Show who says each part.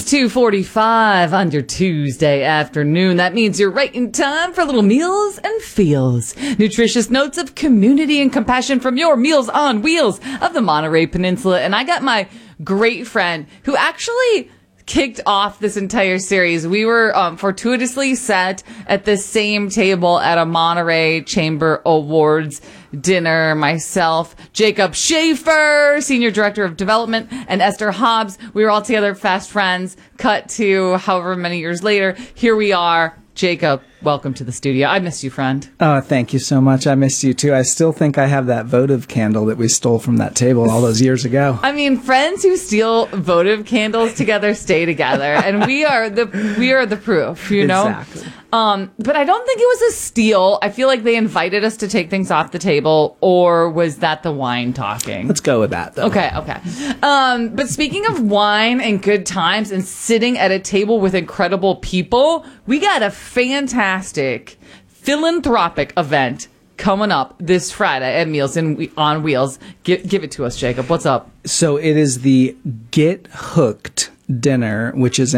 Speaker 1: It's 2:45 on your Tuesday afternoon. That means you're right in time for little Meals and Feels. Nutritious notes of community and compassion from your Meals on Wheels of the Monterey Peninsula. And I got my great friend who actually kicked off this entire series. We were fortuitously sat at the same table at a Monterey Chamber Awards dinner. Myself, Jacob Schaefer, Senior Director of Development, and Esther Hobbs. We were all together, fast friends. Cut to however many years later. Here we are. Jacob, welcome to the studio. I miss you, friend.
Speaker 2: Oh, thank you so much. I miss you too. I still think I have that votive candle that we stole from that table all those years ago.
Speaker 1: I mean, friends who steal votive candles together stay together, and we are the proof, you know?
Speaker 2: Exactly.
Speaker 1: But I don't think it was a steal. I feel like they invited us to take things off the table, or was that the wine talking?
Speaker 2: Let's go with that, though.
Speaker 1: Okay. But speaking of wine and good times and sitting at a table with incredible people, we got a fantastic philanthropic event coming up this Friday at Meals on Wheels. Give it to us, Jacob. What's up?
Speaker 2: So it is the Get Hooked dinner, which is